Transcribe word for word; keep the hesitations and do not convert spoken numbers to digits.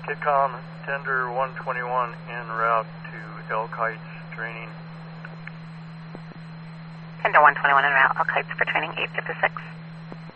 Kicom, Tender one twenty-one en route to Elk Heights training. Tender one twenty-one en route, Elk Heights for training eight fifty-six.